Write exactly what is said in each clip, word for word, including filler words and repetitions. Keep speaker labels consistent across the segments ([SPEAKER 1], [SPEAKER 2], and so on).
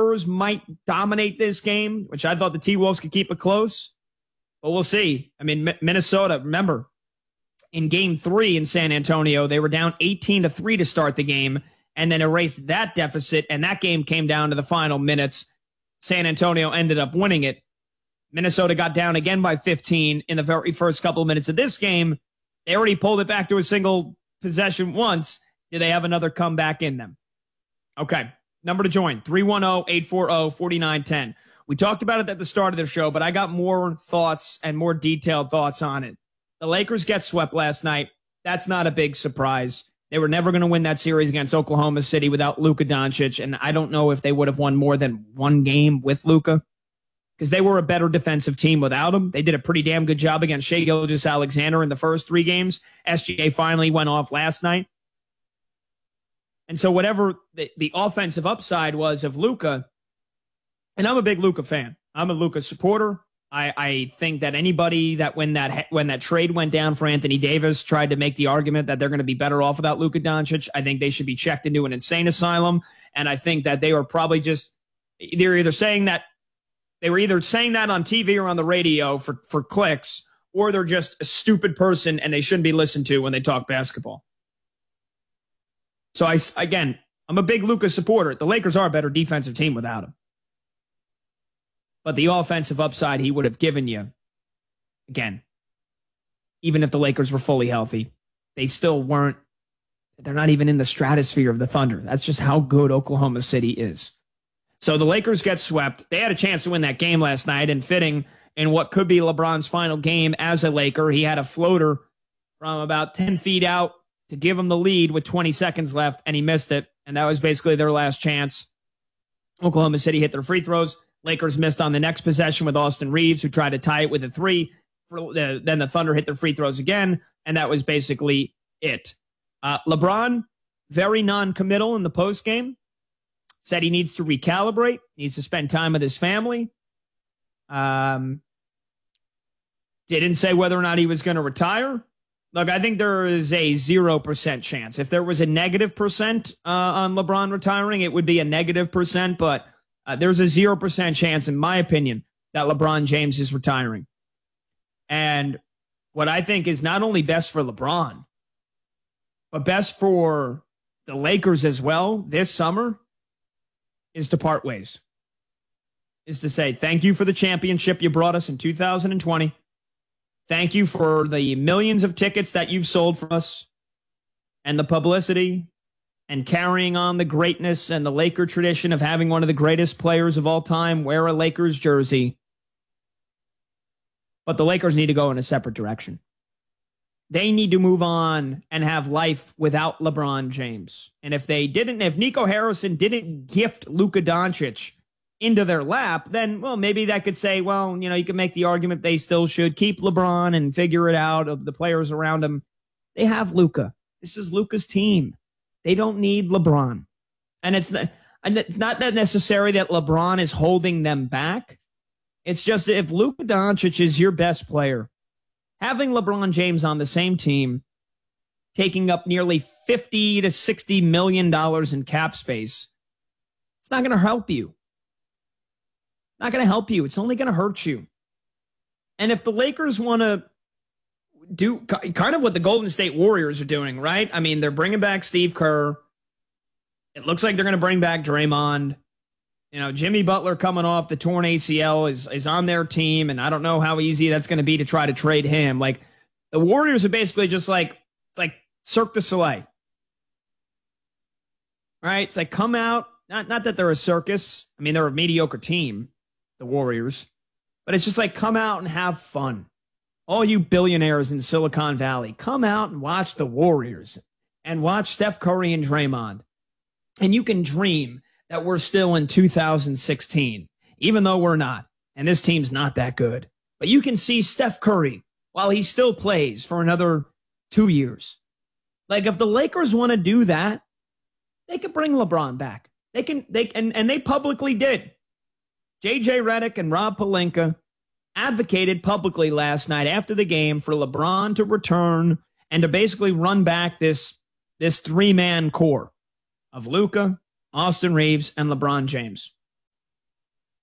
[SPEAKER 1] Spurs might dominate this game, which I thought the T-Wolves could keep it close. But we'll see. I mean, M- Minnesota, remember, in game three in San Antonio, they were down eighteen to three to start the game and then erased that deficit. And that game came down to the final minutes. San Antonio ended up winning it. Minnesota got down again by fifteen in the very first couple of minutes of this game. They already pulled it back to a single possession once. Do they have another comeback in them? Okay. Number to join, three one zero, eight four zero, four nine one zero. We talked about it at the start of the show, but I got more thoughts and more detailed thoughts on it. The Lakers get swept last night. That's not a big surprise. They were never going to win that series against Oklahoma City without Luka Doncic, and I don't know if they would have won more than one game with Luka because they were a better defensive team without him. They did a pretty damn good job against Shai Gilgeous-Alexander in the first three games. S G A finally went off last night. And so whatever the, the offensive upside was of Luka, and I'm a big Luka fan. I'm a Luka supporter. I, I think that anybody that when that when that trade went down for Anthony Davis tried to make the argument that they're going to be better off without Luka Doncic, I think they should be checked into an insane asylum. And I think that they were probably just they're either saying that they were either saying that on T V or on the radio for for clicks, or they're just a stupid person and they shouldn't be listened to when they talk basketball. So I again, I'm a big Luka supporter. The Lakers are a better defensive team without him. But the offensive upside he would have given you, again, even if the Lakers were fully healthy, they still weren't, they're not even in the stratosphere of the Thunder. That's just how good Oklahoma City is. So the Lakers get swept. They had a chance to win that game last night, and fitting in what could be LeBron's final game as a Laker, he had a floater from about ten feet out to give him the lead with twenty seconds left, and he missed it. And that was basically their last chance. Oklahoma City hit their free throws. Lakers missed on the next possession with Austin Reeves, who tried to tie it with a three. Then the Thunder hit their free throws again, and that was basically it. Uh, LeBron, very non-committal in the postgame, said he needs to recalibrate, needs to spend time with his family. Um, didn't say whether or not he was going to retire. Look, I think there is a zero percent chance. If there was a negative percent uh, on LeBron retiring, it would be a negative percent, but Uh, there's a zero percent chance, in my opinion, that LeBron James is retiring. And what I think is not only best for LeBron, but best for the Lakers as well this summer is to part ways. Is to say, thank you for the championship you brought us in two thousand twenty. Thank you for the millions of tickets that you've sold for us and the publicity and carrying on the greatness and the Laker tradition of having one of the greatest players of all time wear a Lakers jersey. But the Lakers need to go in a separate direction. They need to move on and have life without LeBron James. And if they didn't, if Nico Harrison didn't gift Luka Doncic into their lap, then, well, maybe that could say, well, you know, you can make the argument they still should keep LeBron and figure it out of the players around him. They have Luka. This is Luka's team. They don't need LeBron. And it's not, and it's not that necessary that LeBron is holding them back. It's just if Luka Doncic is your best player, having LeBron James on the same team, taking up nearly fifty to sixty million dollars in cap space, it's not going to help you. Not going to help you. It's only going to hurt you. And if the Lakers want to do kind of what the Golden State Warriors are doing, right? I mean, they're bringing back Steve Kerr. It looks like they're going to bring back Draymond. You know, Jimmy Butler coming off the torn A C L is, is on their team, and I don't know how easy that's going to be to try to trade him. Like, the Warriors are basically just like, it's like Cirque du Soleil. Right? It's like, come out. Not, not that they're a circus. I mean, they're a mediocre team, the Warriors. But it's just like, come out and have fun. All you billionaires in Silicon Valley, come out and watch the Warriors and watch Steph Curry and Draymond. And you can dream that we're still in two thousand sixteen, even though we're not. And this team's not that good. But you can see Steph Curry while he still plays for another two years. Like, if the Lakers want to do that, they could bring LeBron back. They can, they and, and they publicly did. J J Redick and Rob Pelinka advocated publicly last night after the game for LeBron to return and to basically run back this, this three-man core of Luka, Austin Reeves, and LeBron James.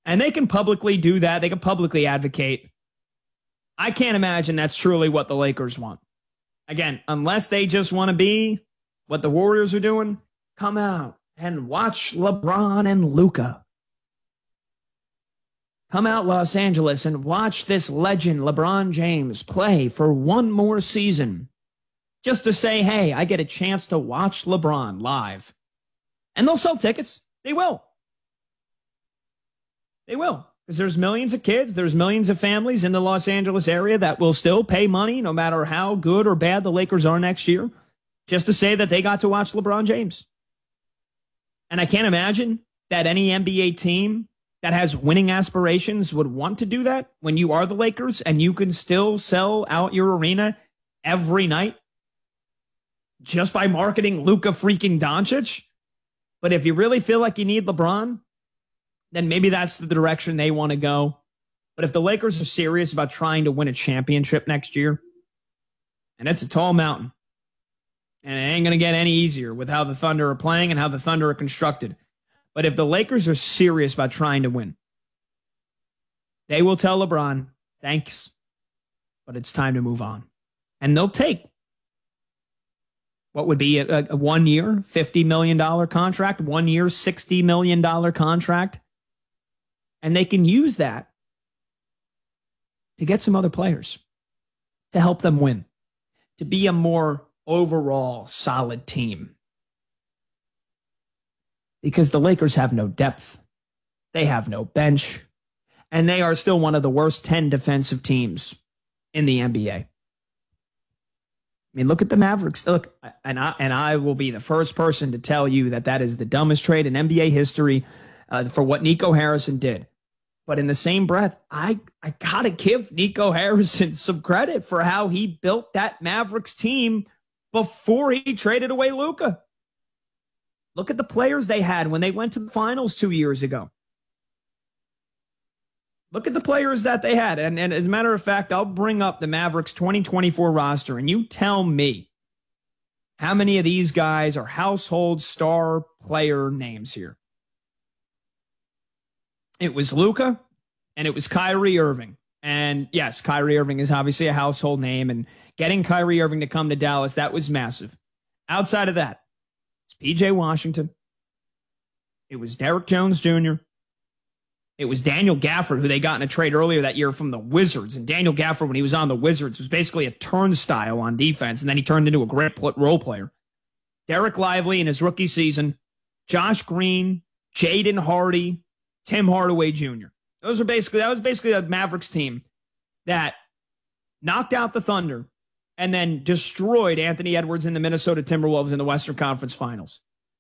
[SPEAKER 1] And they can publicly do that. They can publicly advocate. I can't imagine that's truly what the Lakers want. Again, unless they just want to be what the Warriors are doing, come out and watch LeBron and Luka. Come out, Los Angeles, and watch this legend, LeBron James, play for one more season. Just to say, hey, I get a chance to watch LeBron live. And they'll sell tickets. They will. They will. Because there's millions of kids, there's millions of families in the Los Angeles area that will still pay money no matter how good or bad the Lakers are next year, just to say that they got to watch LeBron James. And I can't imagine that any N B A team that has winning aspirations would want to do that when you are the Lakers and you can still sell out your arena every night just by marketing Luka freaking Doncic. But if you really feel like you need LeBron, then maybe that's the direction they want to go. But if the Lakers are serious about trying to win a championship next year, and it's a tall mountain, and it ain't going to get any easier with how the Thunder are playing and how the Thunder are constructed. But if the Lakers are serious about trying to win, they will tell LeBron, thanks, but it's time to move on. And they'll take what would be a, a one-year, fifty million dollars contract, one-year, sixty million dollars contract. And they can use that to get some other players, to help them win, to be a more overall solid team. Because the Lakers have no depth. They have no bench. And they are still one of the worst ten defensive teams in the N B A. I mean, look at the Mavericks. Look, and I, and I will be the first person to tell you that that is the dumbest trade in N B A history uh, for what Nico Harrison did. But in the same breath, I, I got to give Nico Harrison some credit for how he built that Mavericks team before he traded away Luka. Look at the players they had when they went to the finals two years ago. Look at the players that they had. And, and as a matter of fact, I'll bring up the Mavericks twenty twenty-four roster, and you tell me how many of these guys are household star player names here. It was Luka, and it was Kyrie Irving. And yes, Kyrie Irving is obviously a household name, and getting Kyrie Irving to come to Dallas, that was massive. Outside of that, it's P J Washington. It was Derrick Jones Junior It was Daniel Gafford, who they got in a trade earlier that year from the Wizards. And Daniel Gafford, when he was on the Wizards, was basically a turnstile on defense, and then he turned into a great role player. Derek Lively in his rookie season, Josh Green, Jaden Hardy, Tim Hardaway Junior Those are basically that was basically a Mavericks team that knocked out the Thunder and then destroyed Anthony Edwards and the Minnesota Timberwolves in the Western Conference Finals.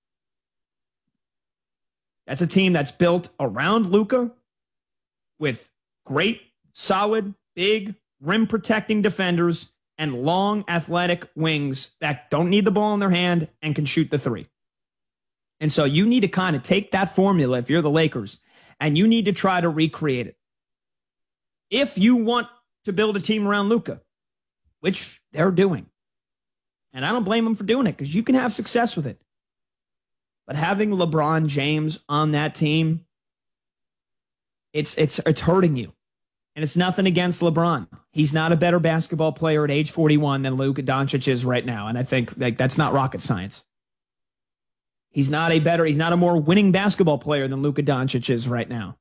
[SPEAKER 1] That's a team that's built around Luka with great, solid, big, rim-protecting defenders and long, athletic wings that don't need the ball in their hand and can shoot the three. And so you need to kind of take that formula if you're the Lakers, and you need to try to recreate it. If you want to build a team around Luka, which they're doing. And I don't blame them for doing it because you can have success with it. But having LeBron James on that team, it's it's it's hurting you. And it's nothing against LeBron. He's not a better basketball player at age forty-one than Luka Doncic is right now. And I think like that's not rocket science. He's not a better, he's not a more winning basketball player than Luka Doncic is right now.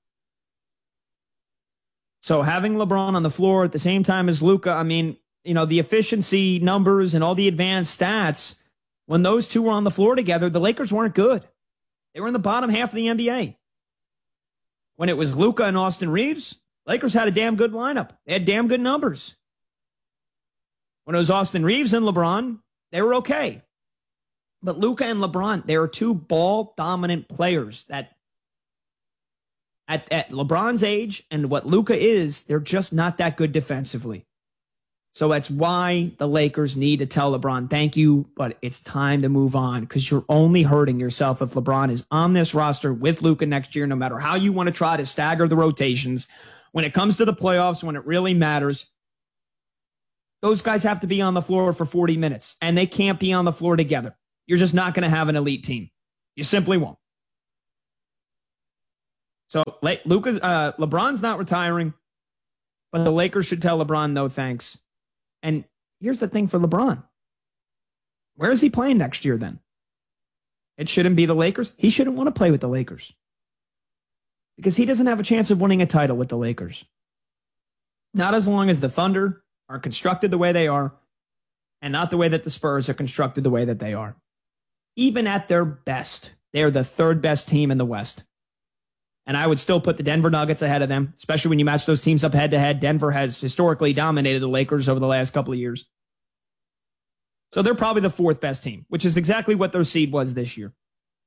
[SPEAKER 1] So having LeBron on the floor at the same time as Luka, I mean, you know, the efficiency numbers and all the advanced stats, when those two were on the floor together, the Lakers weren't good. They were in the bottom half of the N B A. When it was Luka and Austin Reeves, Lakers had a damn good lineup. They had damn good numbers. When it was Austin Reeves and LeBron, they were okay. But Luka and LeBron, they are two ball-dominant players that at, at LeBron's age and what Luka is, they're just not that good defensively. So that's why the Lakers need to tell LeBron, thank you, but it's time to move on because you're only hurting yourself if LeBron is on this roster with Luka next year, no matter how you want to try to stagger the rotations. When it comes to the playoffs, when it really matters, those guys have to be on the floor for forty minutes, and they can't be on the floor together. You're just not going to have an elite team. You simply won't. So Lucas, uh, LeBron's not retiring, but the Lakers should tell LeBron no thanks. And here's the thing for LeBron. Where is he playing next year then? It shouldn't be the Lakers. He shouldn't want to play with the Lakers because he doesn't have a chance of winning a title with the Lakers. Not as long as the Thunder are constructed the way they are and not the way that the Spurs are constructed the way that they are. Even at their best, they are the third best team in the West. And I would still put the Denver Nuggets ahead of them, especially when you match those teams up head to head. Denver has historically dominated the Lakers over the last couple of years. So they're probably the fourth best team, which is exactly what their seed was this year.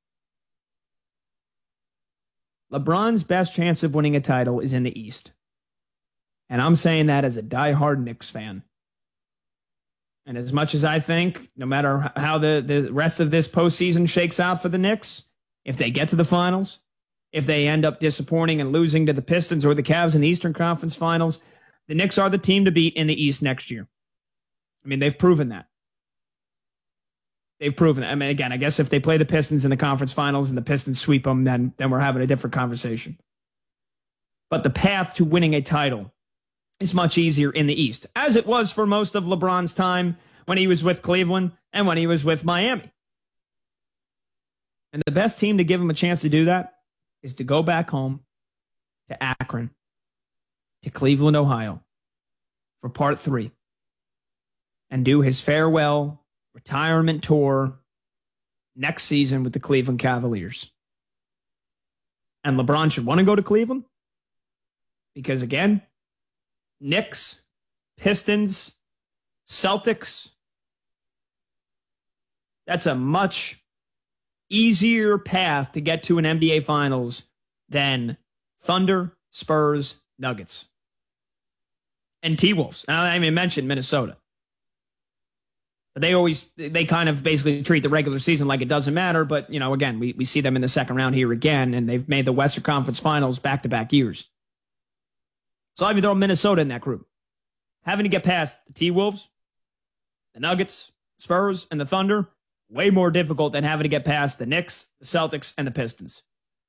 [SPEAKER 1] LeBron's best chance of winning a title is in the East. And I'm saying that as a diehard Knicks fan. And as much as I think, no matter how the, the rest of this postseason shakes out for the Knicks, if they get to the finals, if they end up disappointing and losing to the Pistons or the Cavs in the Eastern Conference Finals, the Knicks are the team to beat in the East next year. I mean, they've proven that. They've proven it. I mean, again, I guess if they play the Pistons in the conference finals and the Pistons sweep them, then, then we're having a different conversation. But the path to winning a title is much easier in the East, as it was for most of LeBron's time when he was with Cleveland and when he was with Miami. And the best team to give him a chance to do that is to go back home to Akron, to Cleveland, Ohio, for part three and do his farewell retirement tour next season with the Cleveland Cavaliers. And LeBron should want to go to Cleveland because, again, Knicks, Pistons, Celtics, that's a much easier path to get to an N B A Finals than Thunder, Spurs, Nuggets, and T-Wolves. I even mentioned Minnesota. But they always, they kind of basically treat the regular season like it doesn't matter. But, you know, again, we, we see them in the second round here again, and they've made the Western Conference Finals back-to-back years. So I'll even throw Minnesota in that group. Having to get past the T-Wolves, the Nuggets, Spurs, and the Thunder, way more difficult than having to get past the Knicks, the Celtics, and the Pistons.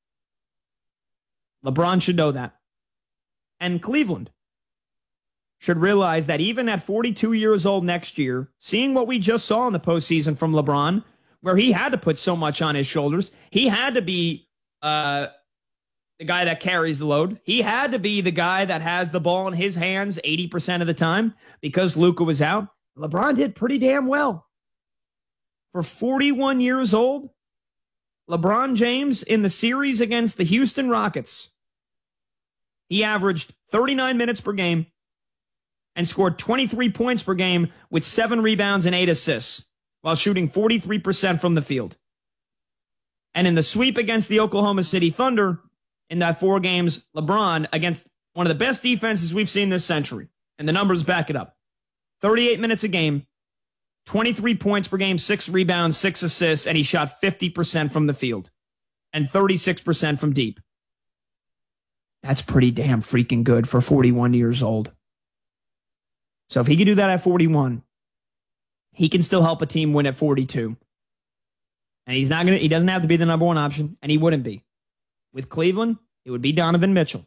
[SPEAKER 1] LeBron should know that. And Cleveland should realize that even at forty-two years old next year, seeing what we just saw in the postseason from LeBron, where he had to put so much on his shoulders, he had to be uh, the guy that carries the load. He had to be the guy that has the ball in his hands eighty percent of the time because Luka was out. LeBron did pretty damn well. For forty-one years old, LeBron James in the series against the Houston Rockets, he averaged thirty-nine minutes per game and scored twenty-three points per game with seven rebounds and eight assists while shooting forty-three percent from the field. And in the sweep against the Oklahoma City Thunder, in that four games, LeBron, against one of the best defenses we've seen this century, and the numbers back it up, thirty-eight minutes a game, twenty-three points per game, six rebounds, six assists, and he shot fifty percent from the field and thirty-six percent from deep. That's pretty damn freaking good for forty-one years old. So if he can do that at forty-one, he can still help a team win at forty-two. And he's not gonna, he doesn't have to be the number one option, and he wouldn't be. With Cleveland, it would be Donovan Mitchell.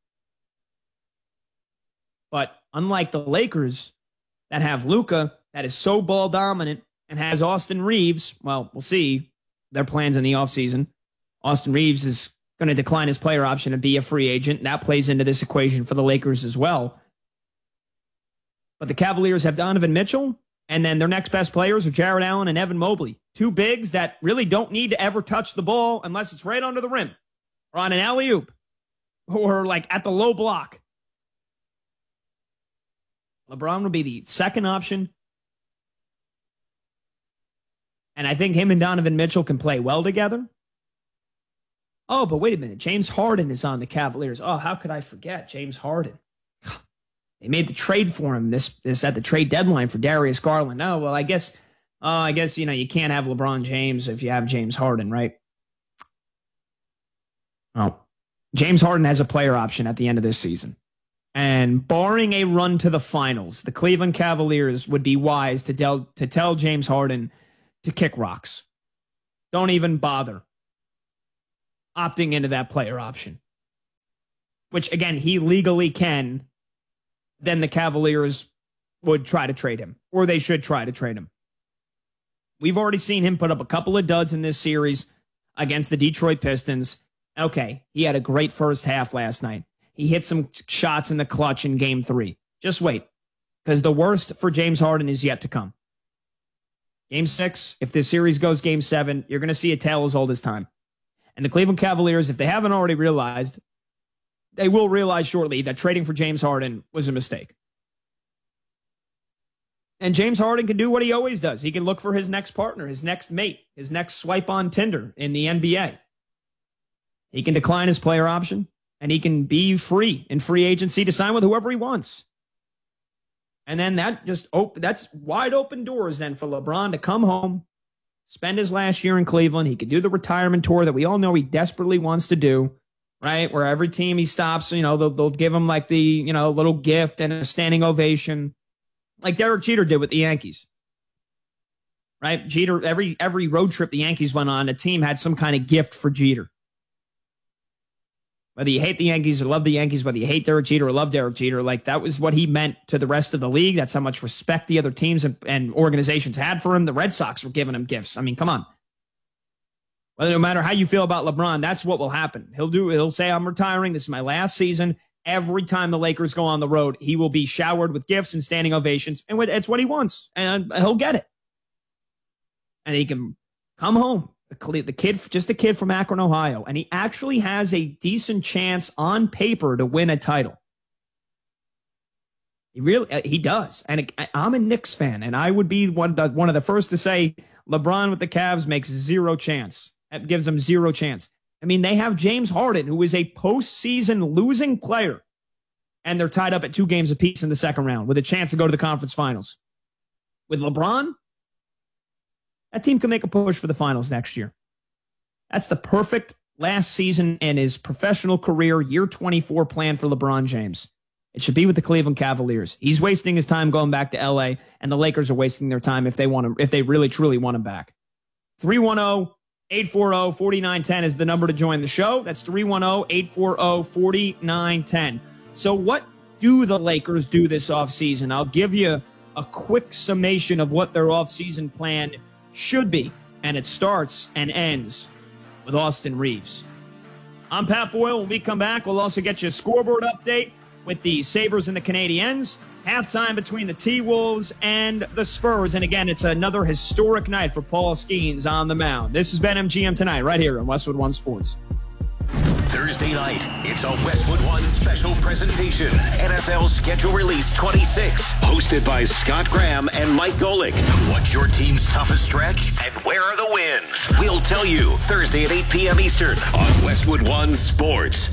[SPEAKER 1] But unlike the Lakers that have Luka, that is so ball dominant, and has Austin Reeves, well, we'll see their plans in the offseason. Austin Reeves is going to decline his player option and be a free agent. That plays into this equation for the Lakers as well. But the Cavaliers have Donovan Mitchell, and then their next best players are Jarrett Allen and Evan Mobley. Two bigs that really don't need to ever touch the ball unless it's right under the rim or on an alley-oop or like at the low block. LeBron will be the second option. And I think him and Donovan Mitchell can play well together. Oh, but wait a minute. James Harden is on the Cavaliers. Oh, how could I forget James Harden? They made the trade for him this, this at the trade deadline for Darius Garland. Oh, well, I guess, oh, I guess, you know, you can't have LeBron James if you have James Harden, right? Oh, James Harden has a player option at the end of this season. And barring a run to the finals, the Cleveland Cavaliers would be wise to tell, to tell James Harden to kick rocks. Don't even bother opting into that player option. which again, he legally can, then the Cavaliers would try to trade him, or they should try to trade him. We've already seen him put up a couple of duds in this series against the Detroit Pistons. Okay, he had a great first half last night. He hit some shots in the clutch in game three. Just wait, because the worst for James Harden is yet to come. Game six, if this series goes game seven, you're going to see a tale as old as time. And the Cleveland Cavaliers, if they haven't already realized, they will realize shortly that trading for James Harden was a mistake. And James Harden can do what he always does. He can look for his next partner, his next mate, his next swipe on Tinder in the N B A. He can decline his player option, and he can be free in free agency to sign with whoever he wants. And then that just op- that's wide open doors then for LeBron to come home, spend his last year in Cleveland. He could do the retirement tour that we all know he desperately wants to do, right? Where every team he stops, you know, they'll, they'll give him like the, you know, little gift and a standing ovation, like Derek Jeter did with the Yankees, right? Jeter, every every road trip the Yankees went on, a team had some kind of gift for Jeter. Whether you hate the Yankees or love the Yankees, whether you hate Derek Jeter or love Derek Jeter, like that was what he meant to the rest of the league. That's how much respect the other teams and, and organizations had for him. The Red Sox were giving him gifts. I mean, come on. Well, no matter how you feel about LeBron, that's what will happen. He'll do. He'll say, "I'm retiring. This is my last season." Every time the Lakers go on the road, he will be showered with gifts and standing ovations, and it's what he wants, and he'll get it. And he can come home. The kid, just a kid from Akron, Ohio, and he actually has a decent chance on paper to win a title. He really, he does. And I'm a Knicks fan, and I would be one of the, one of the first to say LeBron with the Cavs makes zero chance. That gives them zero chance. I mean, they have James Harden, who is a postseason losing player, and they're tied up at two games apiece in the second round with a chance to go to the conference finals. With LeBron, that team can make a push for the finals next year. That's the perfect last season in his professional career, year twenty-four plan for LeBron James. It should be with the Cleveland Cavaliers. He's wasting his time going back to L A, and the Lakers are wasting their time if they want him, if they really truly want him back. three one zero, eight four zero, four nine one zero is the number to join the show. That's three one zero, eight four zero, four nine one zero. So what do the Lakers do this offseason? I'll give you a quick summation of what their offseason plan should be, and it starts and ends with Austin Reeves. I'm Pat Boyle. When we come back, we'll also get you a scoreboard update with the Sabres and the Canadiens. Halftime between the T-Wolves and the Spurs. And again, it's another historic night for Paul Skeens on the mound. This is BetMGM Tonight right here on Westwood One Sports.
[SPEAKER 2] Thursday night, it's a Westwood One special presentation. N F L Schedule Release twenty-six, hosted by Scott Graham and Mike Golick. What's your team's toughest stretch, and where are the wins? We'll tell you Thursday at eight p.m. Eastern on Westwood One Sports.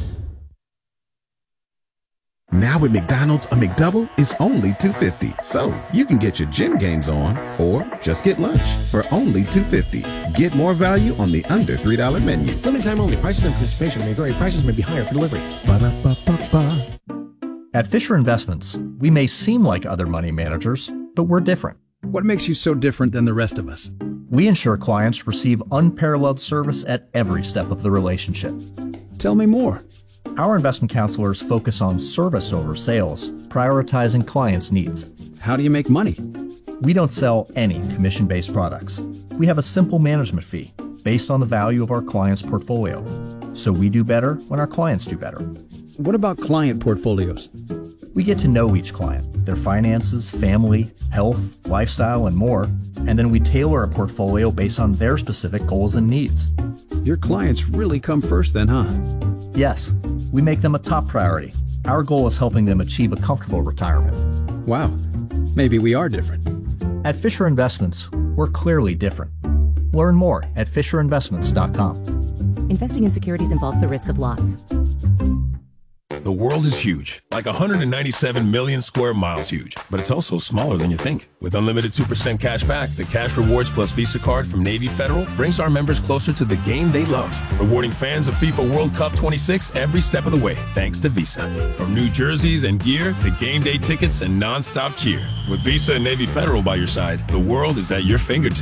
[SPEAKER 3] Now at McDonald's, a McDouble is only two dollars and fifty cents. So you can get your gym games on or just get lunch for only two dollars and fifty cents. Get more value on the under three dollar menu.
[SPEAKER 4] Limited time only. Prices and participation may vary. Prices may be higher for delivery.
[SPEAKER 3] Ba-da-ba-ba-ba.
[SPEAKER 5] At Fisher Investments, we may seem like other money managers, but we're different.
[SPEAKER 6] What makes you so different than the rest of us?
[SPEAKER 5] We ensure clients receive unparalleled service at every step of the relationship.
[SPEAKER 6] Tell me more.
[SPEAKER 5] Our investment counselors focus on service over sales, prioritizing clients' needs.
[SPEAKER 6] How do you make money?
[SPEAKER 5] We don't sell any commission-based products. We have a simple management fee based on the value of our client's portfolio. So we do better when our clients do better.
[SPEAKER 6] What about client portfolios?
[SPEAKER 5] We get to know each client, their finances, family, health, lifestyle, and more, and then we tailor a portfolio based on their specific goals and needs.
[SPEAKER 6] Your clients really come first then, huh?
[SPEAKER 5] Yes, we make them a top priority. Our goal is helping them achieve a comfortable retirement.
[SPEAKER 6] Wow, maybe we are different.
[SPEAKER 5] At Fisher Investments, we're clearly different. Learn more at fisher investments dot com.
[SPEAKER 7] Investing in securities involves the risk of loss.
[SPEAKER 8] The world is huge, like one hundred ninety-seven million square miles huge, but it's also smaller than you think. With unlimited two percent cash back, the Cash Rewards Plus Visa card from Navy Federal brings our members closer to the game they love, rewarding fans of FIFA World Cup twenty-six every step of the way, thanks to Visa. From new jerseys and gear to game day tickets and non-stop cheer. With Visa and Navy Federal by your side, the world is at your fingertips.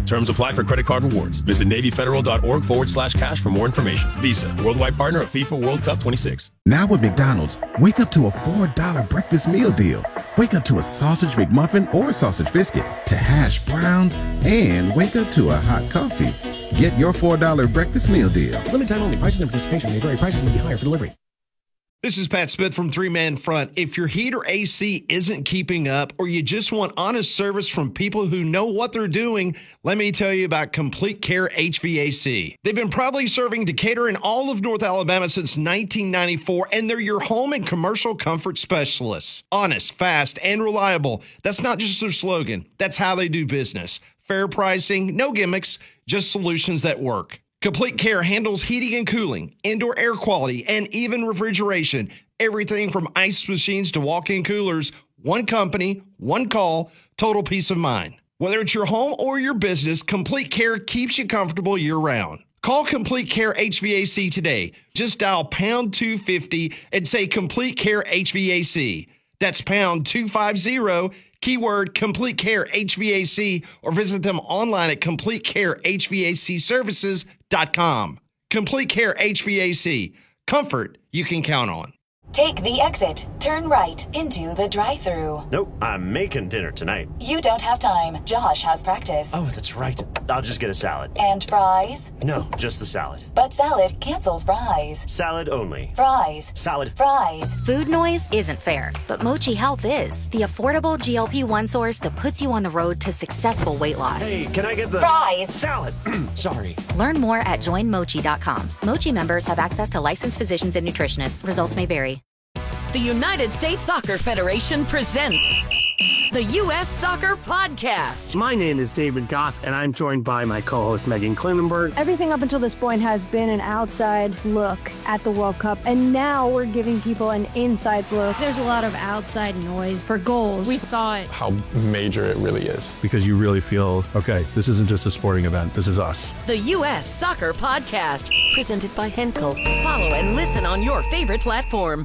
[SPEAKER 8] Terms apply for credit card rewards. Visit NavyFederal.org forward slash cash for more information. Visa, worldwide partner of FIFA World Cup twenty-six.
[SPEAKER 3] Now with McDonald's, wake up to a four dollar breakfast meal deal. Wake up to a sausage McMuffin or sausage biscuit, to hash browns, and wake up to a hot coffee. Get your four dollar breakfast meal deal.
[SPEAKER 4] Limited time only. Prices and participation may vary. Prices may be higher for delivery.
[SPEAKER 9] This is Pat Smith from Three Man Front. If your heat or A C isn't keeping up, or you just want honest service from people who know what they're doing, let me tell you about Complete Care H V A C. They've been proudly serving Decatur and all of North Alabama since nineteen ninety-four, and they're your home and commercial comfort specialists. Honest, fast, and reliable. That's not just their slogan. That's how they do business. Fair pricing, no gimmicks, just solutions that work. Complete Care handles heating and cooling, indoor air quality, and even refrigeration. Everything from ice machines to walk-in coolers. One company, one call, total peace of mind. Whether it's your home or your business, Complete Care keeps you comfortable year-round. Call Complete Care H V A C today. Just dial pound two fifty and say Complete Care H V A C. That's pound two fifty, keyword Complete Care H V A C, or visit them online at complete care h v a c services dot com. Complete Care H V A C. Comfort you can count on.
[SPEAKER 10] Take the exit. Turn right into the drive-thru.
[SPEAKER 11] Nope, I'm making dinner tonight.
[SPEAKER 10] You don't have time. Josh has practice.
[SPEAKER 11] Oh, that's right. I'll just get a salad.
[SPEAKER 10] And fries?
[SPEAKER 11] No, just the salad.
[SPEAKER 10] But salad cancels fries.
[SPEAKER 11] Salad only.
[SPEAKER 10] Fries.
[SPEAKER 11] Salad.
[SPEAKER 10] Fries.
[SPEAKER 7] Food noise isn't fair, but Mochi Health is. The affordable G L P one source that puts you on the road to successful weight loss.
[SPEAKER 11] Hey, can I get the...
[SPEAKER 10] Fries.
[SPEAKER 11] Salad. Sorry.
[SPEAKER 7] Learn more at join mochi dot com. Mochi members have access to licensed physicians and nutritionists. Results may vary.
[SPEAKER 12] The United States Soccer Federation presents the U S Soccer Podcast.
[SPEAKER 13] My name is David Goss, and I'm joined by my co-host Megan Klinenberg.
[SPEAKER 14] Everything up until this point has been an outside look at the World Cup, and now we're giving people an inside look.
[SPEAKER 15] There's a lot of outside noise for goals.
[SPEAKER 16] We thought
[SPEAKER 17] how major it really is.
[SPEAKER 18] Because you really feel, okay, this isn't just a sporting event, this is us.
[SPEAKER 12] The U S Soccer Podcast, presented by Henkel. Follow and listen on your favorite platform.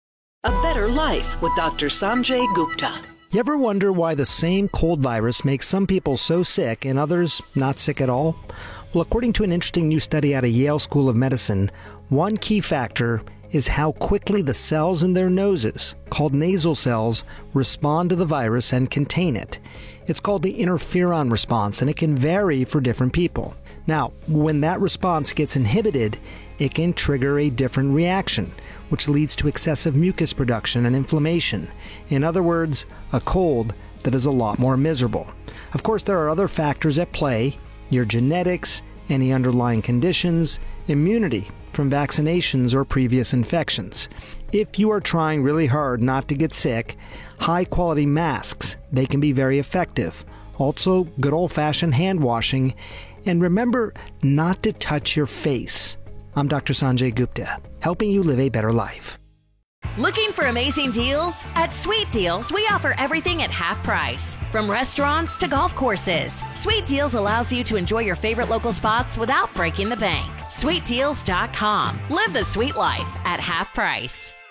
[SPEAKER 19] A Better Life with Doctor Sanjay Gupta.
[SPEAKER 20] You ever wonder why the same cold virus makes some people so sick and others not sick at all? Well, according to an interesting new study out of Yale School of Medicine, one key factor is how quickly the cells in their noses, called nasal cells, respond to the virus and contain it. It's called the interferon response, and it can vary for different people. Now, when that response gets inhibited, it can trigger a different reaction, which leads to excessive mucus production and inflammation. In other words, a cold that is a lot more miserable. Of course, there are other factors at play: your genetics, any underlying conditions, immunity from vaccinations or previous infections. If you are trying really hard not to get sick, high-quality masks, they can be very effective. Also, good old-fashioned hand washing. And remember not to touch your face. I'm Doctor Sanjay Gupta, helping you live a better life.
[SPEAKER 12] Looking for amazing deals? At Sweet Deals, we offer everything at half price. From restaurants to golf courses, Sweet Deals allows you to enjoy your favorite local spots without breaking the bank. sweet deals dot com. Live the sweet life at half price.